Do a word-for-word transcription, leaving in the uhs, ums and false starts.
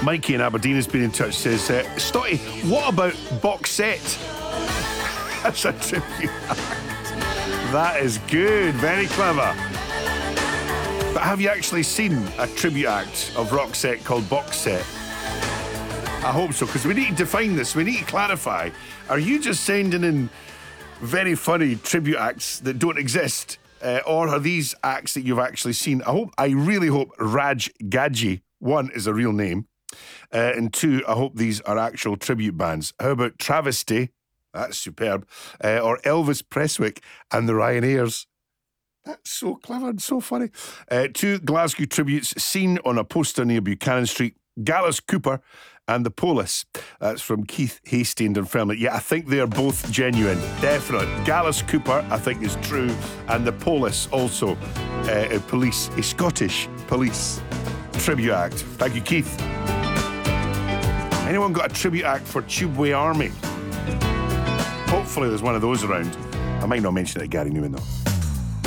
Mikey in Aberdeen has been in touch, says, uh, Stotty, what about Box Set? That's a tribute act. That is good, very clever. But have you actually seen a tribute act of Roxette called Box Set? I hope so, because we need to define this. We need to clarify. Are you just sending in very funny tribute acts that don't exist? Uh, or are these acts that you've actually seen? I hope, I really hope Raj Gadji, one, is a real name. Uh, and two, I hope these are actual tribute bands. How about Travesty? That's superb. Uh, or Elvis Presswick and the Ryanaires. That's so clever and so funny. Uh, two Glasgow tributes seen on a poster near Buchanan Street. Gallus Cooper and the Polis. That's from Keith Hasty in Dunfermline. Yeah, I think they are both genuine. Definite. Gallus Cooper, I think, is true. And the Polis also. Uh, a police, a Scottish police tribute act. Thank you, Keith. Anyone got a tribute act for Tubeway Army? Hopefully there's one of those around. I might not mention it to Gary Newman, though.